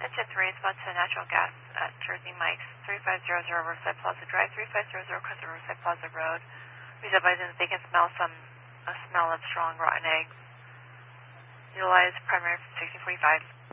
Attention 3, it's about to natural gas at Jersey Mike's, 3500 Riverside Plaza Drive, 3500 across the Riverside Plaza Road. Please advise that they can smell a smell of strong rotten eggs. Utilize primary 1645.